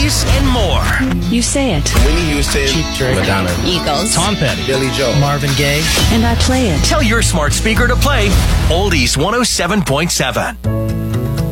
oldies, and more. You say it. Whitney Houston, Cheap Trick, Madonna, Eagles, Tom Petty, Billy Joel, Marvin Gaye. And I play it. Tell your smart speaker to play Oldies 107.7.